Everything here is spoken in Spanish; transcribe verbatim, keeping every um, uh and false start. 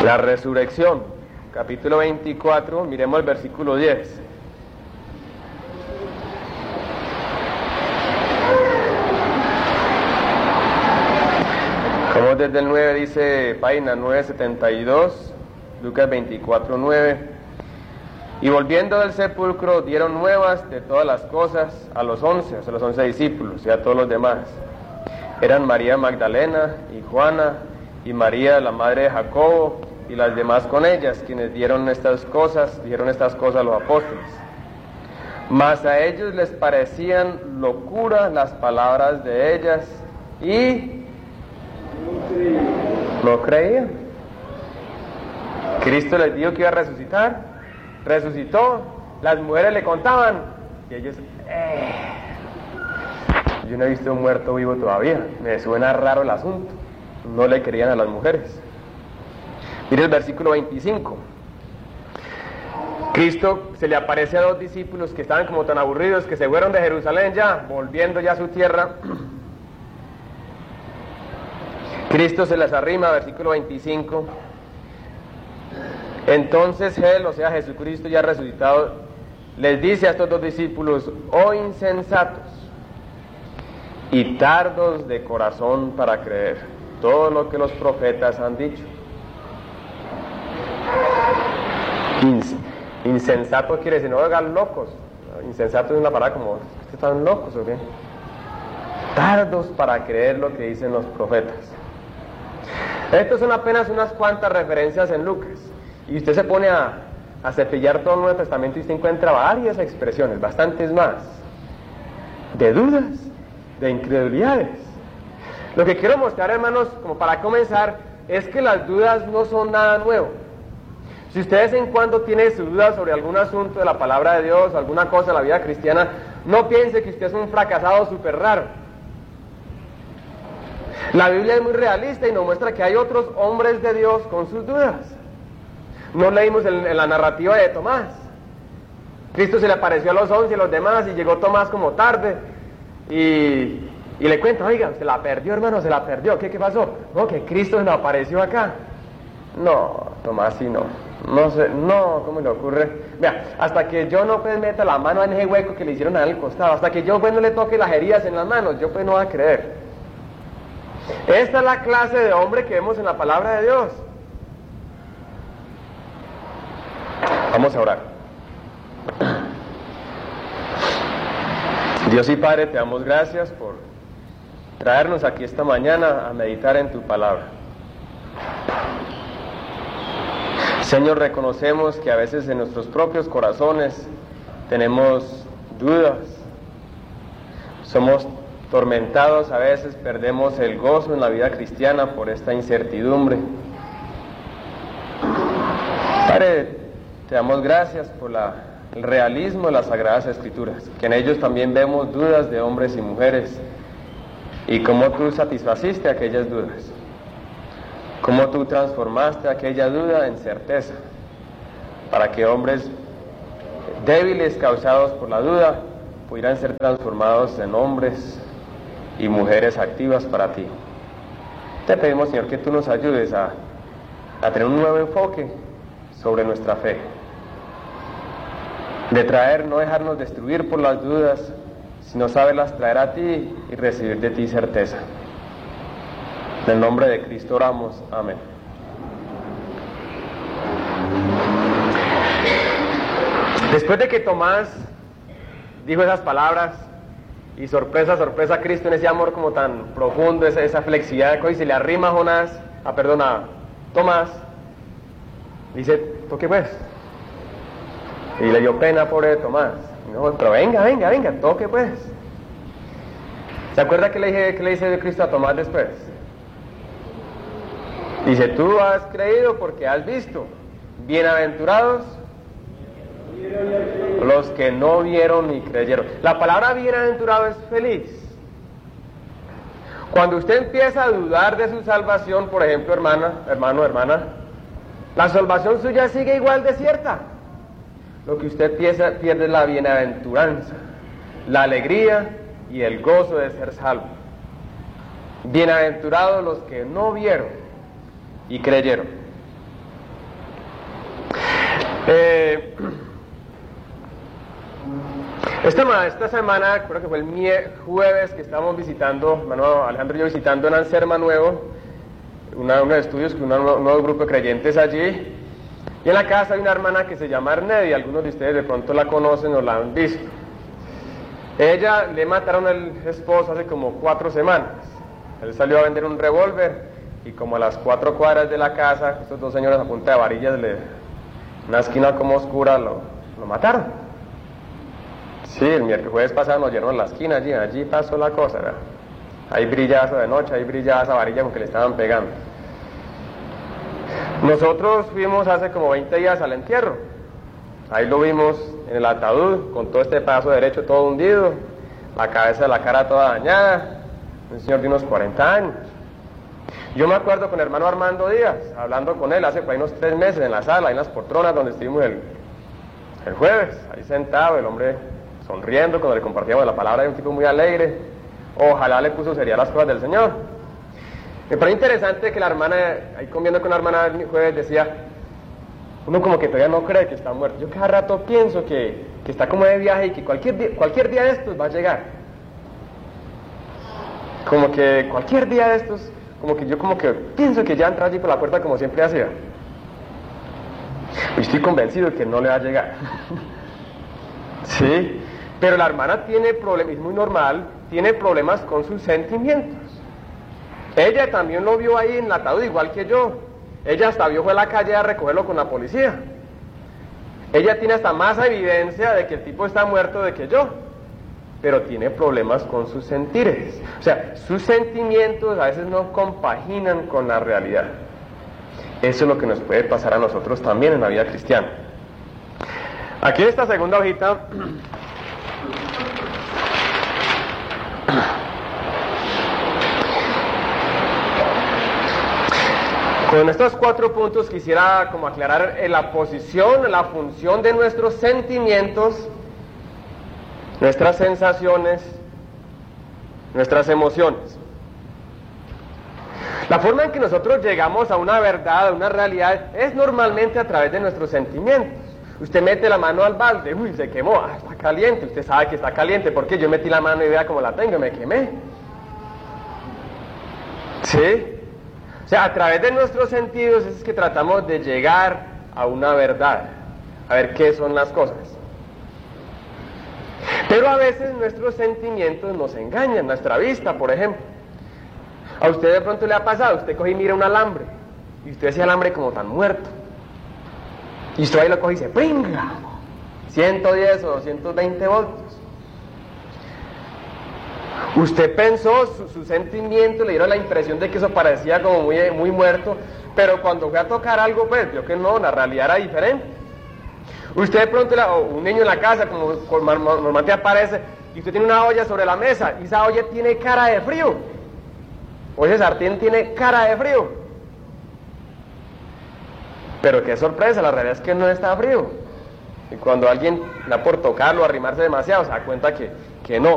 La resurrección, capítulo veinticuatro, miremos el versículo diez. Como desde el nueve dice, página nueve setenta y dos, Lucas veinticuatro, nueve. Y volviendo del sepulcro dieron nuevas de todas las cosas a los once, o sea, los once discípulos y a todos los demás. Eran María Magdalena y Juana y María la madre de Jacobo y las demás con ellas, quienes dieron estas cosas, dijeron estas cosas a los apóstoles. Mas a ellos les parecían locura las palabras de ellas y no creían. Cristo les dijo que iba a resucitar, resucitó, las mujeres le contaban y ellos, eh, yo no he visto un muerto vivo todavía, me suena raro el asunto, no le creían a las mujeres. Mire el versículo veinticinco. Cristo se le aparece a dos discípulos que estaban como tan aburridos que se fueron de Jerusalén ya, volviendo ya a su tierra. Cristo se les arrima, versículo veinticinco. Entonces Él, o sea Jesucristo ya resucitado, les dice a estos dos discípulos: oh insensatos y tardos de corazón para creer todo lo que los profetas han dicho. Ins insensato quiere decir, no hagan locos. Insensato es una palabra como, ¿están locos o qué? Tardos para creer lo que dicen los profetas. Estos son apenas unas cuantas referencias en Lucas. Y usted se pone a, a cepillar todo el Nuevo Testamento y usted encuentra varias expresiones, bastantes más, de dudas, de incredulidades. Lo que quiero mostrar, hermanos, como para comenzar, es que las dudas no son nada nuevo. Si usted de vez en cuando tiene su duda sobre algún asunto de la palabra de Dios, alguna cosa de la vida cristiana, no piense que usted es un fracasado súper raro. La Biblia es muy realista y nos muestra que hay otros hombres de Dios con sus dudas. No leímos en, en la narrativa de Tomás. Cristo se le apareció a los once y a los demás y llegó Tomás como tarde y, y le cuenta, oiga, se la perdió, hermano, se la perdió. ¿Qué, qué pasó? No, que Cristo se le apareció acá. No, Tomás, sí, no. No sé, no, ¿cómo le ocurre? Vea, hasta que yo no pues meta la mano en ese hueco que le hicieron al costado, hasta que yo pues no le toque las heridas en las manos, yo pues no voy a creer. Esta es la clase de hombre que vemos en la palabra de Dios. Vamos a orar. Dios y Padre, te damos gracias por traernos aquí esta mañana a meditar en tu palabra. Señor, reconocemos que a veces en nuestros propios corazones tenemos dudas, somos tormentados, a veces perdemos el gozo en la vida cristiana por esta incertidumbre. Padre, te damos gracias por la, el realismo de las Sagradas Escrituras, que en ellos también vemos dudas de hombres y mujeres, y cómo tú satisfaciste aquellas dudas. Cómo tú transformaste aquella duda en certeza, para que hombres débiles causados por la duda pudieran ser transformados en hombres y mujeres activas para ti. Te pedimos, Señor, que tú nos ayudes a, a tener un nuevo enfoque sobre nuestra fe, de traer, no dejarnos destruir por las dudas, sino saberlas traer a ti y recibir de ti certeza. En el nombre de Cristo oramos. Amén. Después de que Tomás dijo esas palabras, y sorpresa, sorpresa, Cristo en ese amor como tan profundo, esa, esa flexibilidad que hoy se le arrima a Jonás, a perdón, a Tomás, dice, toque pues. Y le dio pena, pobre de Tomás. No, pero venga, venga, venga, toque pues. ¿Se acuerda que le, dije, que le dice Cristo a Tomás después? Dice, tú has creído porque has visto. Bienaventurados los que no vieron ni creyeron. La palabra bienaventurado es feliz. Cuando usted empieza a dudar de su salvación, por ejemplo, hermana, hermano, hermana, la salvación suya sigue igual de cierta. Lo que usted piensa, pierde la bienaventuranza, la alegría y el gozo de ser salvo. Bienaventurados los que no vieron y creyeron. Eh, esta, esta semana, creo que fue el mie jueves que estábamos visitando, hermano Alejandro y yo visitando en Anserma Nuevo, una, unos estudios con un nuevo grupo de creyentes allí, y en la casa hay una hermana que se llama Arnedi, algunos de ustedes de pronto la conocen o la han visto. Ella le mataron al esposo hace como cuatro semanas. Él salió a vender un revólver y como a las cuatro cuadras de la casa, estos dos señores a punta de varillas, le, una esquina como oscura, lo, lo mataron. Sí, el miércoles jueves pasado nos llenaron la esquina allí, allí pasó la cosa, ¿verdad? Ahí brillaba eso de noche, ahí brillaba esa varilla con que le estaban pegando. Nosotros fuimos hace como veinte días al entierro. Ahí lo vimos en el ataúd, con todo este pedazo derecho todo hundido, la cabeza de la cara toda dañada, un señor de unos cuarenta años. Yo me acuerdo con el hermano Armando Díaz, hablando con él hace por ahí unos tres meses en la sala, ahí en las poltronas donde estuvimos el, el jueves, ahí sentado, el hombre sonriendo cuando le compartíamos la palabra de un tipo muy alegre. Ojalá le puso seriedad las cosas del Señor. Me parece interesante que la hermana, ahí comiendo con la hermana el jueves, decía, uno como que todavía no cree que está muerto. Yo cada rato pienso que, que está como de viaje y que cualquier día, cualquier día de estos va a llegar. Como que cualquier día de estos, como que yo como que pienso que ya entra allí por la puerta como siempre hacía. Y estoy convencido de que no le va a llegar. Sí, pero la hermana tiene problemas, es muy normal, tiene problemas con sus sentimientos. Ella también lo vio ahí en el ataúd, igual que yo. Ella hasta vio fue a la calle a recogerlo con la policía. Ella tiene hasta más evidencia de que el tipo está muerto de que yo, pero tiene problemas con sus sentires. O sea, sus sentimientos a veces no compaginan con la realidad. Eso es lo que nos puede pasar a nosotros también en la vida cristiana. Aquí en esta segunda hojita con estos cuatro puntos quisiera como aclarar la posición, la función de nuestros sentimientos, nuestras sensaciones, nuestras emociones. La forma en que nosotros llegamos a una verdad, a una realidad, es normalmente a través de nuestros sentimientos. Usted mete la mano al balde, uy, se quemó, ah, está caliente, usted sabe que está caliente, porque yo metí la mano y vea cómo la tengo, me quemé. ¿Sí? O sea, a través de nuestros sentidos es que tratamos de llegar a una verdad, a ver qué son las cosas. Pero a veces nuestros sentimientos nos engañan, nuestra vista, por ejemplo. A usted de pronto le ha pasado, usted coge y mira un alambre, y usted ve ese alambre como tan muerto. Y usted ahí lo coge y dice, ¡venga! ciento diez o doscientos veinte voltios. Usted pensó, su, su sentimiento le dieron la impresión de que eso parecía como muy, muy muerto, pero cuando fue a tocar algo, pues vio que no, la realidad era diferente. Usted de pronto, o un niño en la casa, como normalmente aparece, y usted tiene una olla sobre la mesa, y esa olla tiene cara de frío, o ese sartén tiene cara de frío. Pero qué sorpresa, la realidad es que no está frío. Y cuando alguien da por tocarlo, arrimarse demasiado, se da cuenta que, que no.